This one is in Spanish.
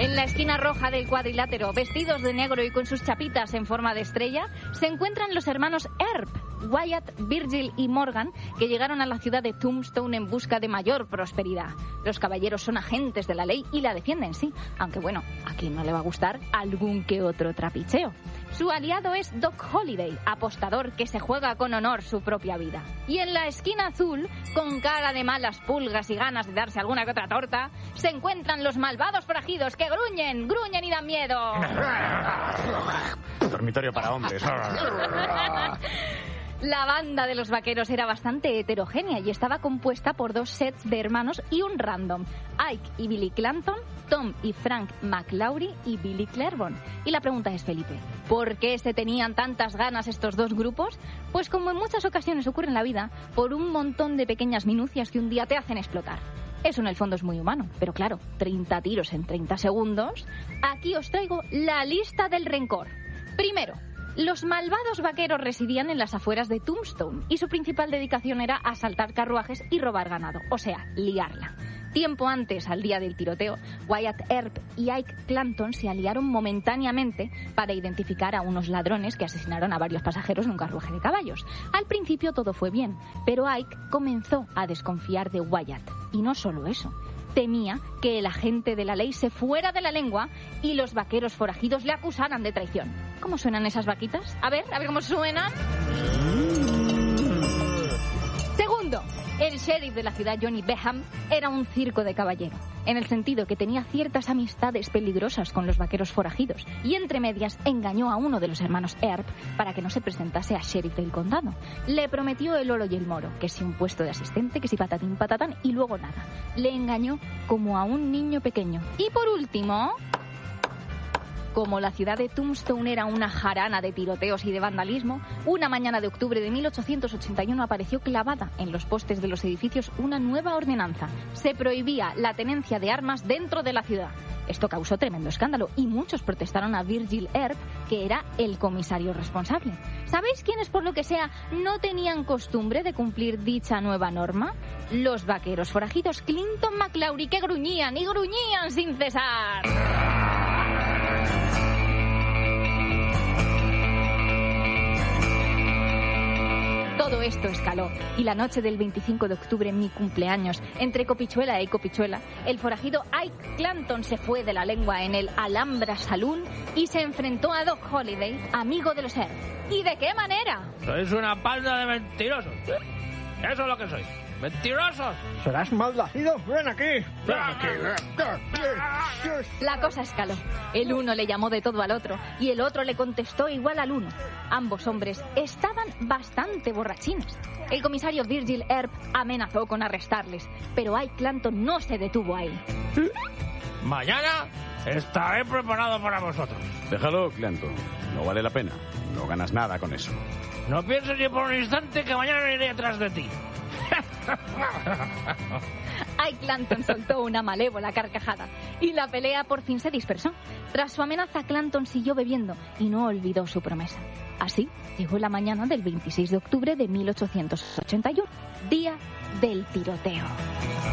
En la esquina roja del cuadrilátero, vestidos de negro y con sus chapitas en forma de estrella, se encuentran los hermanos Earp, Wyatt, Virgil y Morgan, que llegaron a la ciudad de Tombstone en busca de mayor prosperidad. Los caballeros son agentes de la ley y la defienden, sí, aunque bueno, a quien no le va a gustar algún que otro trapicheo. Su aliado es Doc Holliday, apostador que se juega con honor su propia vida. Y en la esquina azul, con cara de malas pulgas y ganas de darse alguna que otra torta, se encuentran los malvados forajidos que gruñen y dan miedo. Dormitorio para hombres. La banda de los vaqueros era bastante heterogénea y estaba compuesta por 2 sets de hermanos y un random. Ike y Billy Clanton, Tom y Frank McLaury y Billy Claiborne. Y la pregunta es, Felipe, ¿por qué se tenían tantas ganas estos 2 grupos? Pues como en muchas ocasiones ocurre en la vida, por un montón de pequeñas minucias que un día te hacen explotar. Eso en el fondo es muy humano, pero claro, 30 tiros en 30 segundos. Aquí os traigo la lista del rencor. Primero, los malvados vaqueros residían en las afueras de Tombstone y su principal dedicación era asaltar carruajes y robar ganado, o sea, liarla. Tiempo antes, al día del tiroteo, Wyatt Earp y Ike Clanton se aliaron momentáneamente para identificar a unos ladrones que asesinaron a varios pasajeros en un carruaje de caballos. Al principio todo fue bien, pero Ike comenzó a desconfiar de Wyatt. Y no solo eso, temía que el agente de la ley se fuera de la lengua y los vaqueros forajidos le acusaran de traición. ¿Cómo suenan esas vaquitas? A ver cómo suenan. Segundo, el sheriff de la ciudad, Johnny Beham, era un circo de caballero, en el sentido que tenía ciertas amistades peligrosas con los vaqueros forajidos y entre medias engañó a uno de los hermanos Earp para que no se presentase a sheriff del condado. Le prometió el oro y el moro, que si un puesto de asistente, que si patatín patatán y luego nada. Le engañó como a un niño pequeño. Y por último, como la ciudad de Tombstone era una jarana de tiroteos y de vandalismo, una mañana de octubre de 1881 apareció clavada en los postes de los edificios una nueva ordenanza. Se prohibía la tenencia de armas dentro de la ciudad. Esto causó tremendo escándalo y muchos protestaron a Virgil Earp, que era el comisario responsable. ¿Sabéis quiénes, por lo que sea, no tenían costumbre de cumplir dicha nueva norma? Los vaqueros forajidos Clinton McLaury, que gruñían y gruñían sin cesar. Todo esto escaló y la noche del 25 de octubre, mi cumpleaños, entre copichuela y copichuela, el forajido Ike Clanton se fue de la lengua en el Alhambra Saloon y se enfrentó a Doc Holliday, amigo de los Earp. ¿Y de qué manera? Sois una panda de mentirosos. Eso es lo que sois. ¡Mentirosos! ¿Serás malnacido? ¡Ven aquí! ¡Ven aquí! La cosa escaló. El uno le llamó de todo al otro y el otro le contestó igual al uno. Ambos hombres estaban bastante borrachines. El comisario Virgil Earp amenazó con arrestarles, pero Ike Clanton no se detuvo ahí. Mañana estaré preparado para vosotros. Déjalo, Clanton. No vale la pena. No ganas nada con eso. No pienses ni por un instante que mañana iré detrás de ti. Ike Clanton soltó una malévola carcajada y la pelea por fin se dispersó. Tras su amenaza, Clanton siguió bebiendo y no olvidó su promesa. Así llegó la mañana del 26 de octubre de 1881, día del tiroteo.